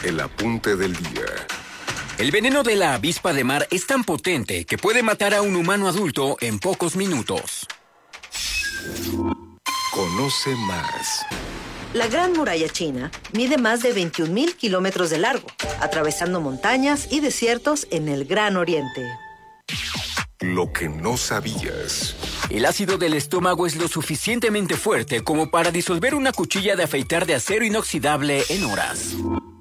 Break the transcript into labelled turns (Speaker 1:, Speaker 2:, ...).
Speaker 1: El apunte del día.
Speaker 2: El veneno de la avispa de mar es tan potente que puede matar a un humano adulto en pocos minutos.
Speaker 1: Conoce más.
Speaker 3: La Gran Muralla China mide más de 21,000 kilómetros de largo, atravesando montañas y desiertos en el Gran Oriente.
Speaker 1: Lo que no sabías.
Speaker 2: El ácido del estómago es lo suficientemente fuerte como para disolver una cuchilla de afeitar de acero inoxidable en horas.